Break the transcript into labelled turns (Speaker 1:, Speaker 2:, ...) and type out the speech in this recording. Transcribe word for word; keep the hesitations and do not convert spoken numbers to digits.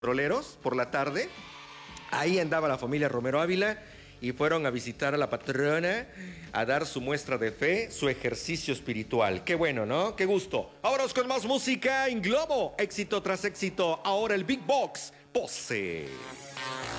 Speaker 1: Troleros por la tarde. Ahí andaba la familia Romero Ávila y fueron a visitar a la patrona a dar su muestra de fe, su ejercicio espiritual. Qué bueno, ¿no? Qué gusto. Vámonos con más música en Globo. Éxito tras éxito. Ahora el Big Box. Pose.